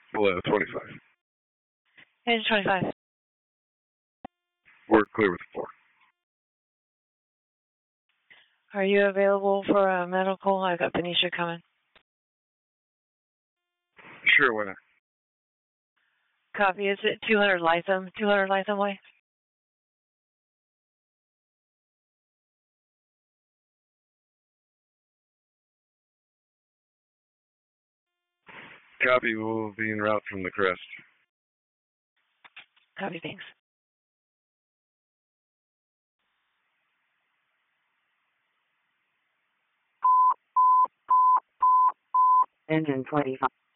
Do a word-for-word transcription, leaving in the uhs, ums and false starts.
Below twenty-five. Engine twenty-five. We're clear with four. Are you available for a medical? I got Benicia coming. Sure, why not? Copy. Is it two hundred Lytham? two hundred Lytham Way? Copy. We'll be en route from the crest. Copy. Thanks. Engine twenty-five.